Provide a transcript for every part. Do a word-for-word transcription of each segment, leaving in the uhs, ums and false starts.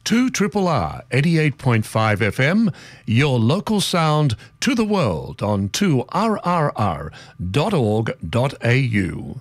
two R R R eighty-eight point five F M, your local sound to the world on two R R R dot org dot A U.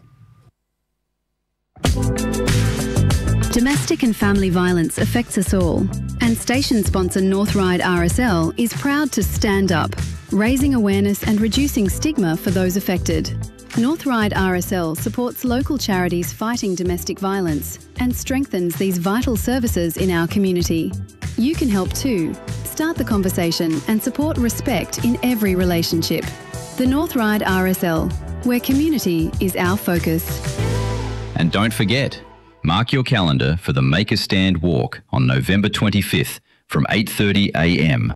Domestic and family violence affects us all, and station sponsor North Ryde R S L is proud to stand up, raising awareness and reducing stigma for those affected. North Ryde R S L supports local charities fighting domestic violence and strengthens these vital services in our community. You can help too. Start the conversation and support respect in every relationship. The North Ryde R S L, where community is our focus. And don't forget, mark your calendar for the Make a Stand walk on November twenty-fifth from eight thirty a m.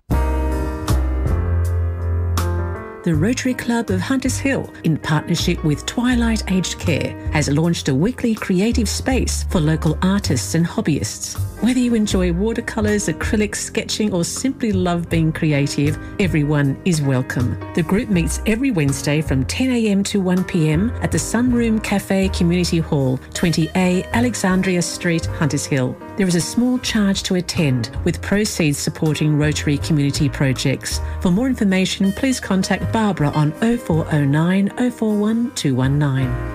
The Rotary Club of Hunters Hill, in partnership with Twilight Aged Care, has launched a weekly creative space for local artists and hobbyists. Whether you enjoy watercolours, acrylics, sketching or simply love being creative, everyone is welcome. The group meets every Wednesday from ten a m to one p m at the Sunroom Cafe Community Hall, twenty A Alexandria Street, Hunters Hill. There is a small charge to attend, with proceeds supporting Rotary community projects. For more information, please contact Barbara on oh four oh nine, oh four one, two one nine.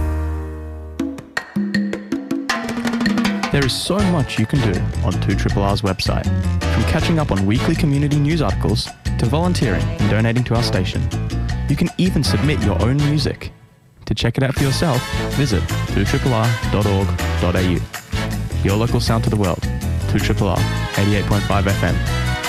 There is so much you can do on two R R R's website, from catching up on weekly community news articles to volunteering and donating to our station. You can even submit your own music. To check it out for yourself, visit two R R R dot org dot A U. Your local sound to the world, two R R R eighty-eight point five F M.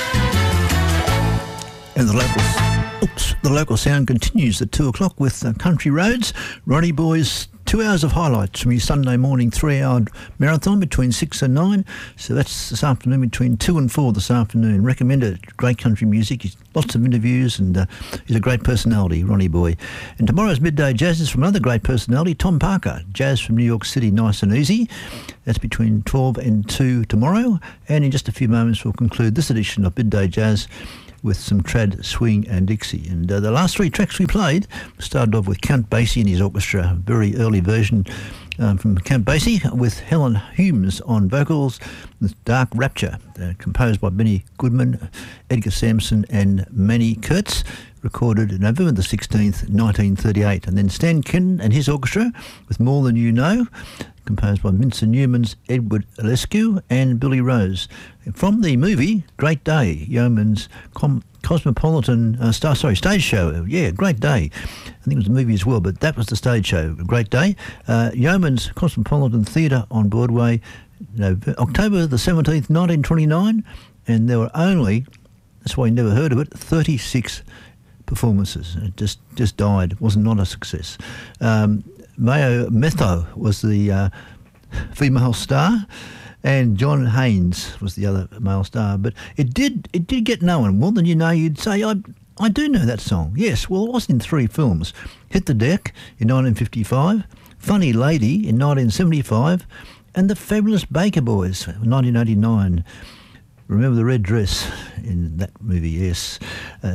And the local, oops, the local sound continues at two o'clock with uh, Country Roads. Ronnie Boy's two hours of highlights from his Sunday morning three-hour marathon between six and nine. So that's this afternoon between two and four this afternoon. Recommend it. Great country music. He's lots of interviews and uh, he's a great personality, Ronnie Boy. And tomorrow's Midday Jazz is from another great personality, Tom Parker. Jazz from New York City, nice and easy. That's between twelve and two tomorrow. And in just a few moments we'll conclude this edition of Midday Jazz with some trad, swing and Dixie. And uh, the last three tracks we played started off with Count Basie and his orchestra, a very early version um, from Count Basie with Helen Humes on vocals, with Dark Rapture, uh, composed by Benny Goodman, Edgar Sampson and Manny Kurtz, recorded November the sixteenth, nineteen thirty-eight. And then Stan Kenton and his orchestra with More Than You Know, composed by Mincer Newman's Edward Alescu and Billy Rose. From the movie Great Day, Yeoman's Com- Cosmopolitan uh, Star, sorry, stage show. Yeah, Great Day. I think it was a movie as well, but that was the stage show, Great Day. Uh, Yeoman's Cosmopolitan Theatre on Broadway, you know, October the seventeenth, nineteen twenty-nine, and there were only, that's why you never heard of it, thirty-six performances. It just, just died. It was not a success. Um, Mayo Metho was the uh, female star, and John Haynes was the other male star. But it did it did get known. More Than You Know, you'd say, I I do know that song. Yes, well, it was in three films. Hit the Deck in nineteen fifty-five, Funny Lady in nineteen seventy-five, and The Fabulous Baker Boys in nineteen eighty-nine. Remember the red dress in that movie, yes. Uh,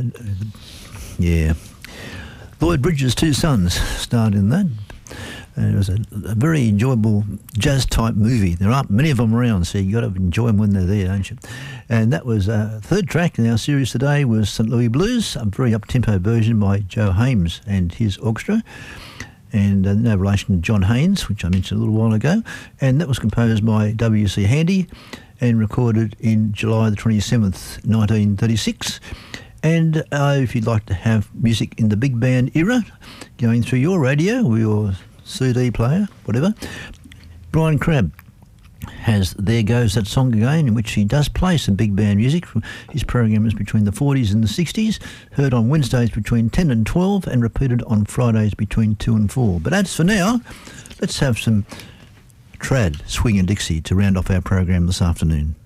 yeah. Lloyd Bridges' two sons starred in that. And it was a, a very enjoyable jazz-type movie. There aren't many of them around, so you've got to enjoy them when they're there, don't you? And that was uh, third track in our series today was Saint Louis Blues, a very up-tempo version by Joe Hames and his orchestra, and uh, no relation to John Haynes, which I mentioned a little while ago. And that was composed by W C Handy and recorded in July the twenty-seventh, nineteen thirty-six. And uh, if you'd like to have music in the big band era going through your radio or your C D player, whatever, Brian Crabb has There Goes That Song Again, in which he does play some big band music from his programs between the forties and the sixties, heard on Wednesdays between ten and twelve and repeated on Fridays between two and four. But as for now, let's have some trad, swing and Dixie to round off our program this afternoon.